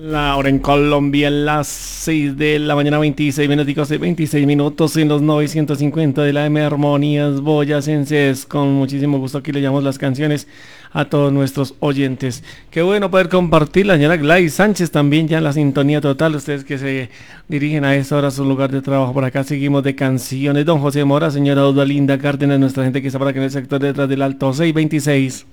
La hora en Colombia, las 6 de la mañana, 26 minutos y 26 minutos en los 950 de la M Armonías Boyacenses. Con muchísimo gusto aquí le llamamos las canciones a todos nuestros oyentes. Qué bueno poder compartir. La señora Gladys Sánchez también ya en la sintonía total. Ustedes que se dirigen a esta hora a su lugar de trabajo. Por acá seguimos de canciones. Don José Mora, señora Odalinda Cárdenas, nuestra gente que está por acá en el sector detrás del Alto 626.